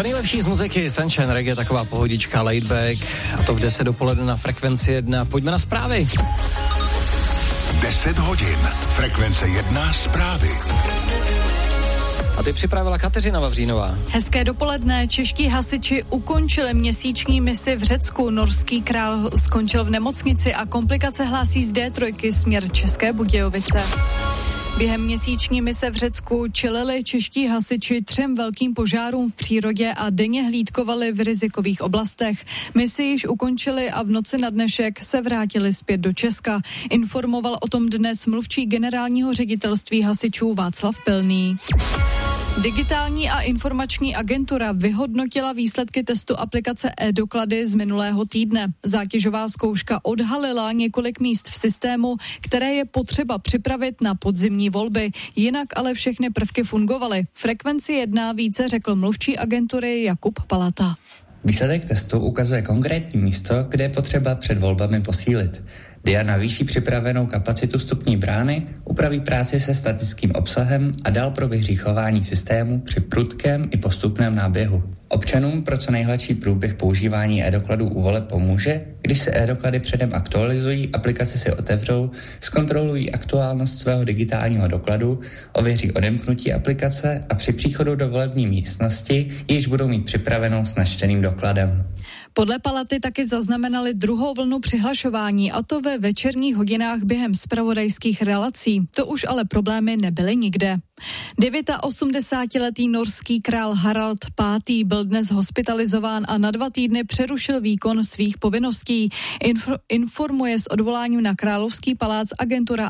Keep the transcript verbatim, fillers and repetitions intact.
To nejlepší z muziky, Sunshine Reggae, taková pohodička, laid back, a to v deset dopoledne na Frekvenci jedna. Pojďme na zprávy. deset hodin, Frekvence jedna, zprávy. A ty připravila Kateřina Vavřínová. Hezké dopoledne. Čeští hasiči ukončili měsíční misi v Řecku. Norský král skončil v nemocnici a komplikace hlásí z D tři směr České Budějovice. Během měsíční mise v Řecku čelili čeští hasiči třem velkým požárům v přírodě a denně hlídkovali v rizikových oblastech. Misi již ukončili a v noci na dnešek se vrátili zpět do Česka. Informoval o tom dnes mluvčí generálního ředitelství hasičů Václav Pilný. Digitální a informační agentura vyhodnotila výsledky testu aplikace e-doklady z minulého týdne. Zátěžová zkouška odhalila několik míst v systému, které je potřeba připravit na podzimní volby. Jinak ale všechny prvky fungovaly. Frekvenci jedna více řekl mluvčí agentury Jakub Palata. Výsledek testu ukazuje konkrétní místo, kde je potřeba před volbami posílit. D I A navýší připravenou kapacitu vstupní brány, upraví práci se statickým obsahem a dál prověří chování systému při prudkém i postupném náběhu. Občanům pro co nejhladší průběh používání e-dokladů u voleb pomůže, když se e-doklady předem aktualizují, aplikace si otevřou, zkontrolují aktuálnost svého digitálního dokladu, ověří odemknutí aplikace a při příchodu do volební místnosti již budou mít připravenou s načteným dokladem. Podle Palaty taky zaznamenali druhou vlnu přihlašování, a to ve večerních hodinách během zpravodajských relací. To už ale problémy nebyly nikde. osmdesátiletý norský král Harald pátý byl dnes hospitalizován a na dva týdny přerušil výkon svých povinností. Info, informuje s odvoláním na Královský palác agentura